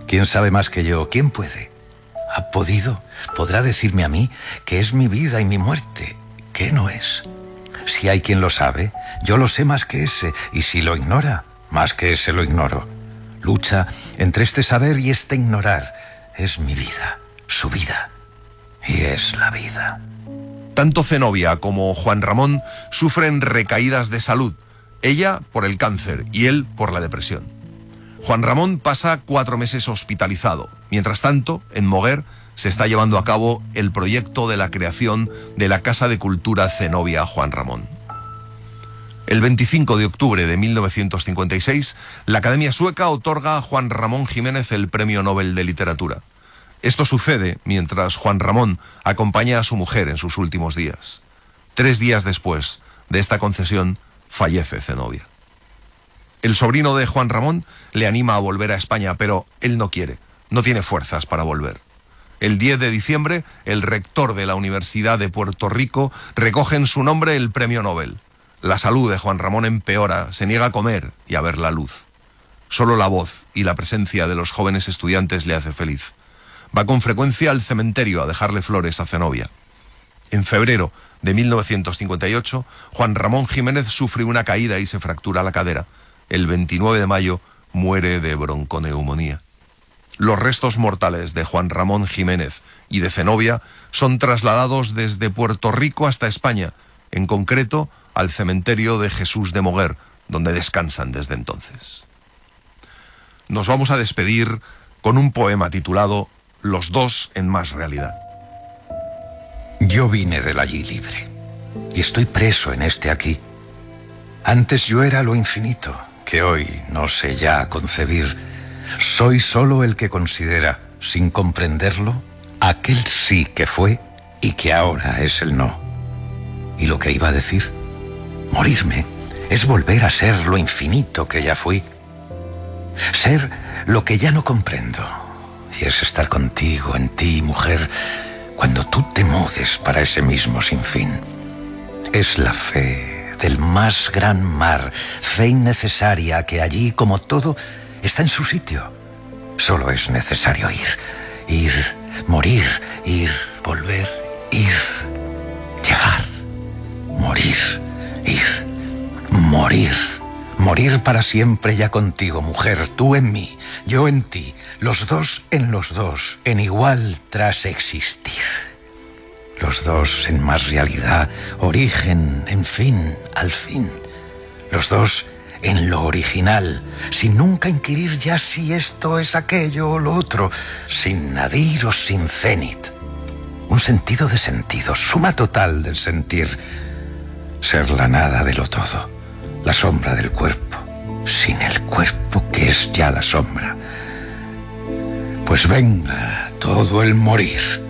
¿Quién sabe más que yo? ¿Quién puede? ¿Ha podido? ¿Podrá decirme a mí que es mi vida y mi muerte? ¿Qué no es? Si hay quien lo sabe, yo lo sé más que ese, y si lo ignora, más que ese lo ignoro. Lucha entre este saber y este ignorar. Es mi vida, su vida, y es la vida. Tanto Zenobia como Juan Ramón sufren recaídas de salud, ella por el cáncer y él por la depresión. Juan Ramón pasa 4 meses hospitalizado. Mientras tanto, en Moguer se está llevando a cabo el proyecto de la creación de la Casa de Cultura Zenobia Juan Ramón. El 25 de octubre de 1956, la Academia Sueca otorga a Juan Ramón Jiménez el Premio Nobel de Literatura. Esto sucede mientras Juan Ramón acompaña a su mujer en sus últimos días. 3 días después de esta concesión, fallece Zenobia. El sobrino de Juan Ramón le anima a volver a España, pero él no quiere, no tiene fuerzas para volver. El 10 de diciembre, el rector de la Universidad de Puerto Rico recoge en su nombre el Premio Nobel. La salud de Juan Ramón empeora, se niega a comer y a ver la luz. Solo la voz y la presencia de los jóvenes estudiantes le hace feliz. Va con frecuencia al cementerio a dejarle flores a Zenobia. En febrero de 1958, Juan Ramón Jiménez sufre una caída y se fractura la cadera. El 29 de mayo muere de bronconeumonía. Los restos mortales de Juan Ramón Jiménez y de Zenobia son trasladados desde Puerto Rico hasta España, en concreto al cementerio de Jesús de Moguer, donde descansan desde entonces. Nos vamos a despedir con un poema titulado Los dos en más realidad. Yo vine del allí libre y estoy preso en este aquí. Antes yo era lo infinito, que hoy no sé ya concebir. Soy solo el que considera, sin comprenderlo, aquel sí que fue y que ahora es el no. ¿Y lo que iba a decir? Morirme es volver a ser lo infinito que ya fui. Ser lo que ya no comprendo. Y es estar contigo, en ti, mujer, cuando tú te mudes para ese mismo sinfín. Es la fe del más gran mar, fe innecesaria que allí, como todo, está en su sitio. Solo es necesario ir, morir, ir, volver, ir, llegar, morir, ir, morir. Morir para siempre ya contigo, mujer, tú en mí, yo en ti, los dos en los dos, en igual tras existir. Los dos en más realidad, origen, en fin, al fin. Los dos en lo original, sin nunca inquirir ya si esto es aquello o lo otro, sin nadir o sin cenit. Un sentido de sentido, suma total del sentir. Ser la nada de lo todo, la sombra del cuerpo, sin el cuerpo que es ya la sombra. Pues venga todo el morir.